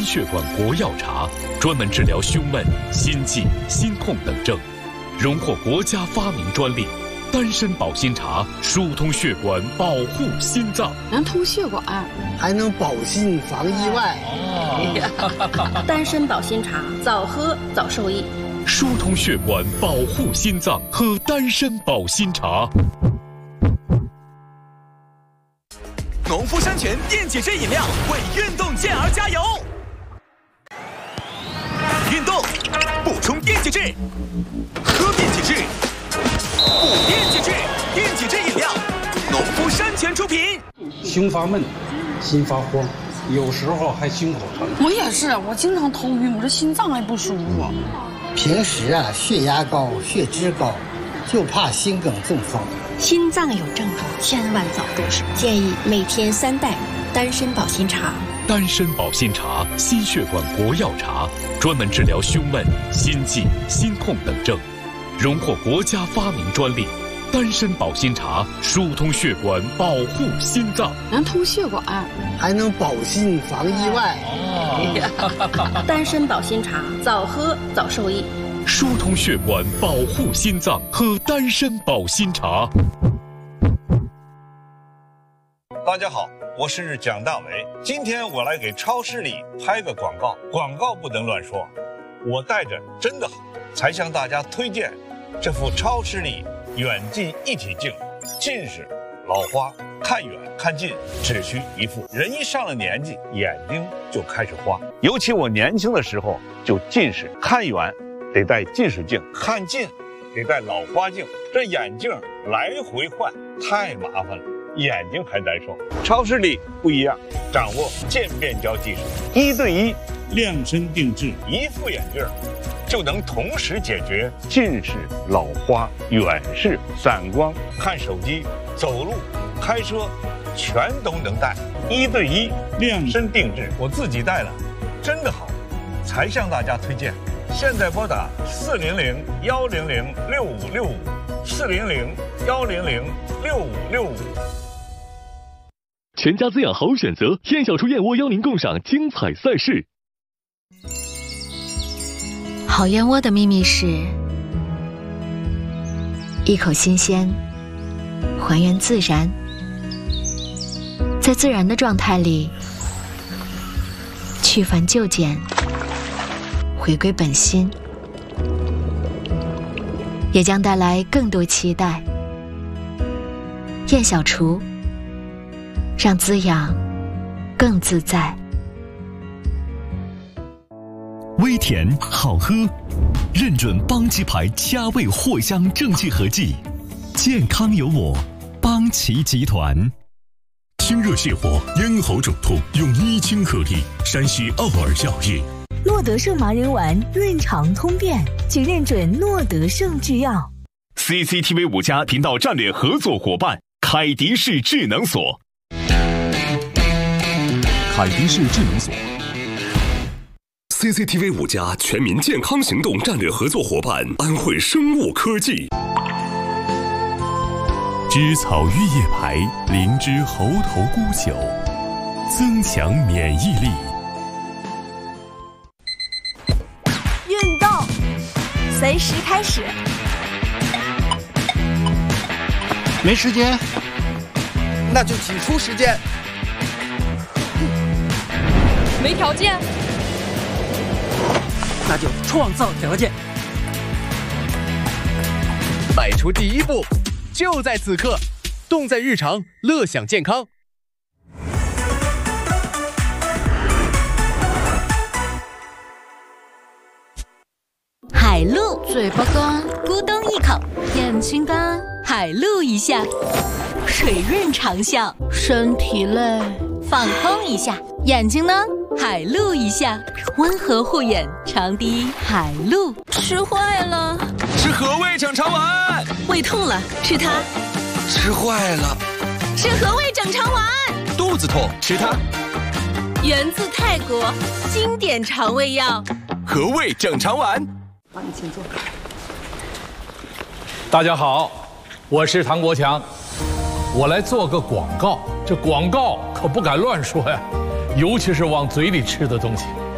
血管国药茶，专门治疗胸闷、心悸、心痛等症，荣获国家发明专利。丹参保心茶疏通血管，保护心脏， 能通血管， 还能保心防意外。 丹参保心茶，早喝早受益。 疏通血管，保护心脏，喝丹参保心茶。 农夫山泉电解质饮料为运动健儿加油！运动补充电解质，喝电解质，补电解质，电解质饮料，农夫山泉出品。 胸发闷，心发慌，有时候还心口疼。 我也是，我经常头晕，我这心脏还不舒服。 平时血压高、血脂高，就怕心梗中风。 心脏有症状，千万早重视。建议每天3袋丹参保心茶。 丹参保心茶，心血管国药茶，专门治疗胸闷、心悸、心痛等症，荣获国家发明专利。丹参保心茶疏通血管，保护心脏， 能通血管， 还能保心防意外。 丹参保心茶，早喝早受益。 疏通血管，保护心脏，喝丹参保心茶。 大家好，我是蒋大为。今天我来给超市里拍个广告，广告不能乱说。我带着真的好，才向大家推荐这副超视力远近一体镜。近视、老花，看远看近只需一副。人一上了年纪，眼睛就开始花。尤其我年轻的时候就近视，看远得戴近视镜，看近得戴老花镜，这眼镜来回换太麻烦了，眼睛还难受。超视力不一样，掌握渐变焦技术，1对1量身定制，一副眼镜就能同时解决近视、老花、远视、散光、看手机、走路、开车，全都能戴。1对1量身定制，我自己戴了，真的好，才向大家推荐。现在拨打400-100-6565，400-100-6565。 全家滋养好选择，燕小厨燕窝邀您共赏精彩赛事。 好燕窝的秘密是一口新鲜，还原自然，在自然的状态里去繁就简，回归本心，也将带来更多期待。燕小厨，让滋养更自在。 微甜好喝，认准邦奇牌佳味藿香正气合剂，健康有我，邦奇集团。 清热泻火、咽喉肿痛，用伊清颗粒，山西奥尔药业。 诺德胜麻仁丸润肠通便，请认准诺德胜制药。 CCTV 5家频道战略合作伙伴凯迪士智能锁。 凯迪士智能锁。 CCTV 5家全民健康行动战略合作伙伴安慧生物科技。 芝草玉叶牌灵芝猴头菇酒，增强免疫力。 运动，随时开始。 没时间， 那就挤出时间。 没条件， 那就创造条件。迈出第一步，就在此刻，动在日常，乐享健康。 海陆， 嘴巴干， 咕咚一口；眼睛干，海陆一下；水润长效， 身体累， 放空一下；眼睛呢，海陆一下，温和护眼，长滴海陆。 吃坏了， 吃和味整肠丸。 胃痛了，吃它。 吃坏了， 吃和味整肠丸。 肚子痛，吃它。 源自泰国，经典肠胃药。 和味整肠丸。 帮你请坐。 大家好，我是唐国强，我来做个广告。这广告可不敢乱说呀，尤其是往嘴里吃的东西。